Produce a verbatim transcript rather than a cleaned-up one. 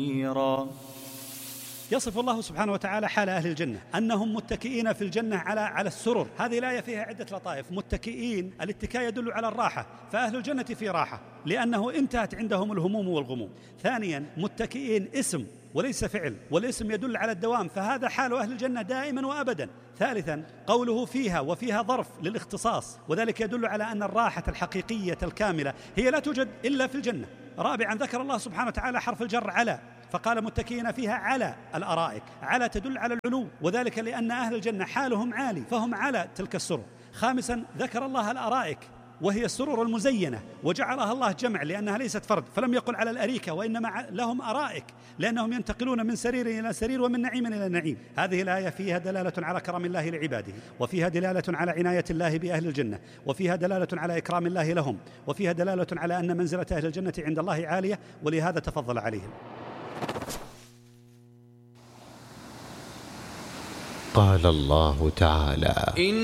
يصف الله سبحانه وتعالى حال أهل الجنة أنهم متكئين في الجنة على على السرر. هذه الآية فيها عدة لطائف. متكئين، الاتكاء يدل على الراحة، فأهل الجنة في راحة لأنه انتهت عندهم الهموم والغموم. ثانيا، متكئين اسم وليس فعل، والاسم يدل على الدوام، فهذا حال أهل الجنة دائما وأبدا. ثالثا، قوله فيها وفيها ظرف للاختصاص، وذلك يدل على أن الراحة الحقيقية الكاملة هي لا توجد إلا في الجنة. رابعا، ذكر الله سبحانه وتعالى حرف الجر على، فقال متكئين فيها على الأرائك. على تدل على العلو، وذلك لأن أهل الجنة حالهم عالي فهم على تلك السرر. خامسا، ذكر الله الأرائك وهي السرر المزينة، وجعلها الله جمع لأنها ليست فرد، فلم يقل على الأريكة، وإنما لهم أرائك لأنهم ينتقلون من سرير إلى سرير ومن نعيم إلى نعيم. هذه الآية فيها دلالة على كرم الله لعباده، وفيها دلالة على عناية الله بأهل الجنة، وفيها دلالة على إكرام الله لهم، وفيها دلالة على أن منزلة أهل الجنة عند الله عالية، ولهذا تفضل عليهم. قال الله تعالى: